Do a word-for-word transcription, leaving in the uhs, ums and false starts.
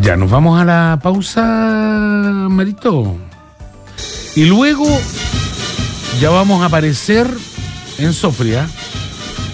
Ya nos vamos a la pausa, Marito. Y luego ya vamos a aparecer en Sofría.